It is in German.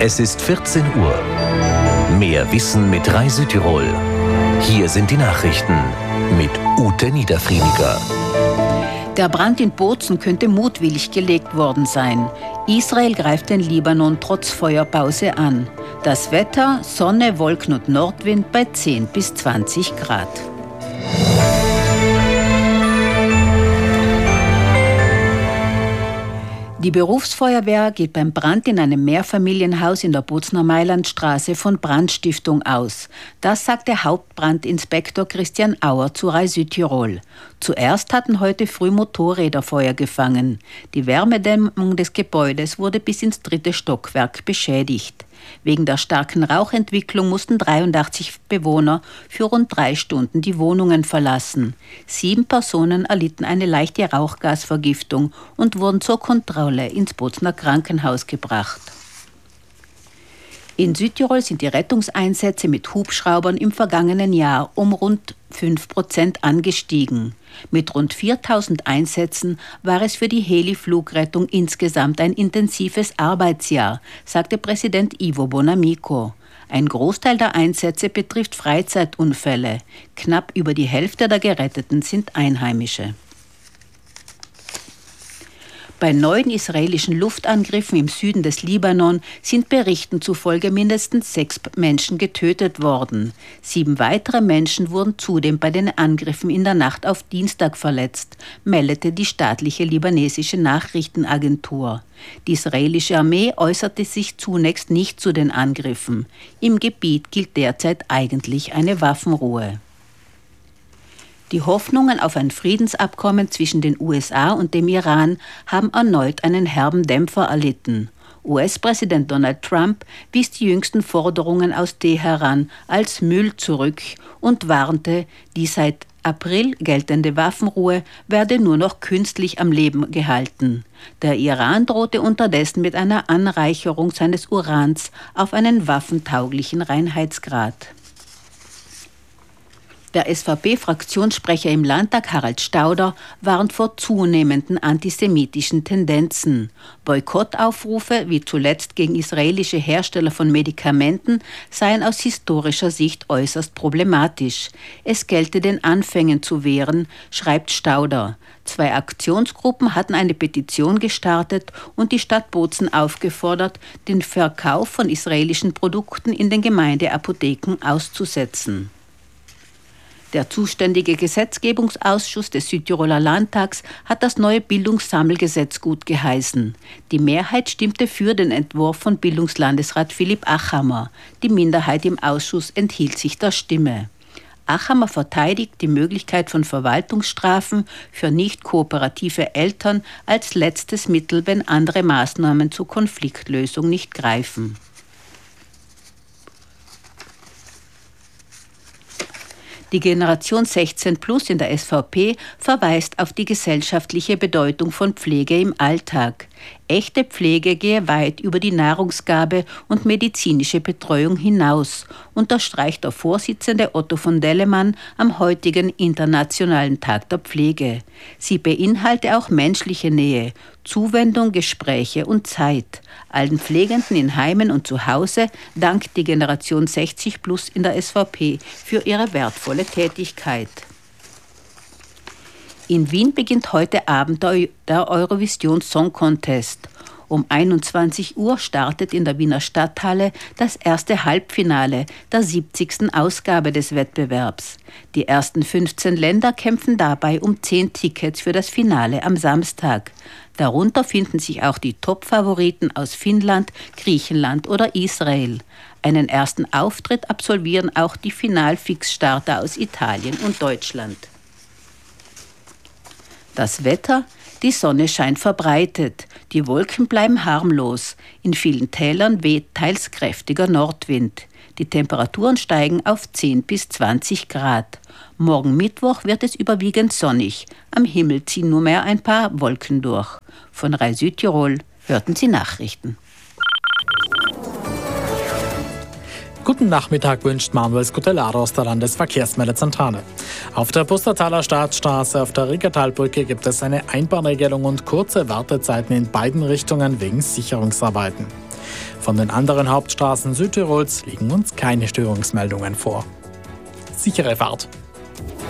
Es ist 14 Uhr. Mehr Wissen mit Rai Südtirol. Hier sind die Nachrichten mit Ute Niederfriediger. Der Brand in Bozen könnte mutwillig gelegt worden sein. Israel greift den Libanon trotz Feuerpause an. Das Wetter: Sonne, Wolken und Nordwind bei 10 bis 20 Grad. Die Berufsfeuerwehr geht beim Brand in einem Mehrfamilienhaus in der Bozener Mailandstraße von Brandstiftung aus. Das sagte Hauptbrandinspektor Christian Auer zu Rai Südtirol. Zuerst hatten heute früh Motorräder Feuer gefangen. Die Wärmedämmung des Gebäudes wurde bis ins 3. Stockwerk beschädigt. Wegen der starken Rauchentwicklung mussten 83 Bewohner für rund 3 Stunden die Wohnungen verlassen. 7 Personen erlitten eine leichte Rauchgasvergiftung und wurden zur Kontrolle ins Bozener Krankenhaus gebracht. In Südtirol sind die Rettungseinsätze mit Hubschraubern im vergangenen Jahr um rund 5% angestiegen. Mit rund 4.000 Einsätzen war es für die Heli-Flugrettung insgesamt ein intensives Arbeitsjahr, sagte Präsident Ivo Bonamico. Ein Großteil der Einsätze betrifft Freizeitunfälle. Knapp über die Hälfte der Geretteten sind Einheimische. Bei neuen israelischen Luftangriffen im Süden des Libanon sind Berichten zufolge mindestens 6 Menschen getötet worden. 7 weitere Menschen wurden zudem bei den Angriffen in der Nacht auf Dienstag verletzt, meldete die staatliche libanesische Nachrichtenagentur. Die israelische Armee äußerte sich zunächst nicht zu den Angriffen. Im Gebiet gilt derzeit eigentlich eine Waffenruhe. Die Hoffnungen auf ein Friedensabkommen zwischen den USA und dem Iran haben erneut einen herben Dämpfer erlitten. US-Präsident Donald Trump wies die jüngsten Forderungen aus Teheran als Müll zurück und warnte, die seit April geltende Waffenruhe werde nur noch künstlich am Leben gehalten. Der Iran drohte unterdessen mit einer Anreicherung seines Urans auf einen waffentauglichen Reinheitsgrad. Der SVP-Fraktionssprecher im Landtag, Harald Stauder, warnt vor zunehmenden antisemitischen Tendenzen. Boykottaufrufe, wie zuletzt gegen israelische Hersteller von Medikamenten, seien aus historischer Sicht äußerst problematisch. Es gelte den Anfängen zu wehren, schreibt Stauder. 2 Aktionsgruppen hatten eine Petition gestartet und die Stadt Bozen aufgefordert, den Verkauf von israelischen Produkten in den Gemeindeapotheken auszusetzen. Der zuständige Gesetzgebungsausschuss des Südtiroler Landtags hat das neue Bildungssammelgesetz gutgeheißen. Die Mehrheit stimmte für den Entwurf von Bildungslandesrat Philipp Achammer. Die Minderheit im Ausschuss enthielt sich der Stimme. Achammer verteidigt die Möglichkeit von Verwaltungsstrafen für nicht kooperative Eltern als letztes Mittel, wenn andere Maßnahmen zur Konfliktlösung nicht greifen. Die Generation 16 Plus in der SVP verweist auf die gesellschaftliche Bedeutung von Pflege im Alltag. Echte Pflege gehe weit über die Nahrungsgabe und medizinische Betreuung hinaus, unterstreicht der Vorsitzende Otto von Dellemann am heutigen Internationalen Tag der Pflege. Sie beinhalte auch menschliche Nähe, Zuwendung, Gespräche und Zeit. Allen Pflegenden in Heimen und zu Hause dankt die Generation 60 Plus in der SVP für ihre wertvolle Tätigkeit. In Wien beginnt heute Abend der Eurovision Song Contest. Um 21 Uhr startet in der Wiener Stadthalle das erste Halbfinale der 70. Ausgabe des Wettbewerbs. Die ersten 15 Länder kämpfen dabei um 10 Tickets für das Finale am Samstag. Darunter finden sich auch die Top-Favoriten aus Finnland, Griechenland oder Israel. Einen ersten Auftritt absolvieren auch die Finalfixstarter aus Italien und Deutschland. Das Wetter: Die Sonne scheint verbreitet, die Wolken bleiben harmlos. In vielen Tälern weht teils kräftiger Nordwind. Die Temperaturen steigen auf 10 bis 20 Grad. Morgen Mittwoch wird es überwiegend sonnig. Am Himmel ziehen nur mehr ein paar Wolken durch. Von Rai Südtirol hörten Sie Nachrichten. Guten Nachmittag wünscht Manuel Scutellaro aus der Landesverkehrsmeldezentrale. Auf der Pustertaler Staatsstraße auf der Riegertalbrücke gibt es eine Einbahnregelung und kurze Wartezeiten in beiden Richtungen wegen Sicherungsarbeiten. Von den anderen Hauptstraßen Südtirols liegen uns keine Störungsmeldungen vor. Sichere Fahrt!